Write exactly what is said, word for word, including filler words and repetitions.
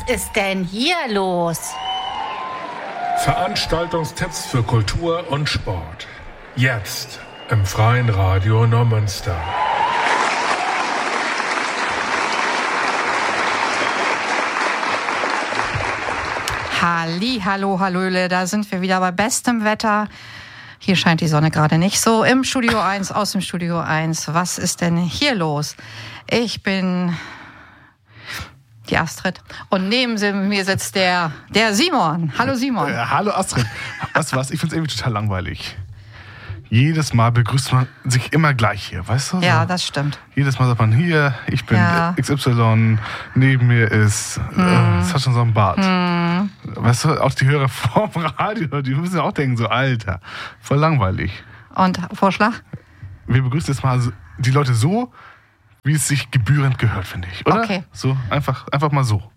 ist denn hier los? Veranstaltungstipps für Kultur und Sport. Jetzt im Freien Radio Neumünster. Halli, hallo, hallöle, da sind wir wieder bei bestem Wetter. Hier scheint die Sonne gerade nicht so. Im Studio eins, aus dem Studio eins. Was ist denn hier los? Ich bin die Astrid und neben mir sitzt der, der Simon. Hallo Simon. Äh, hallo Astrid. Weißt du was, ich finde es irgendwie total langweilig. Jedes Mal begrüßt man sich immer gleich hier, weißt du? Ja, so. das stimmt. Jedes Mal sagt man, hier, ich bin ja. X Y, neben mir ist, mm. äh, das hat schon so einen Bart. Mm. Weißt du, auch die Hörer vorm Radio, die müssen ja auch denken, so Alter, voll langweilig. Und Vorschlag? Wir begrüßen jetzt mal die Leute so, wie es sich gebührend gehört, finde ich, oder? Okay. So, einfach, einfach mal so.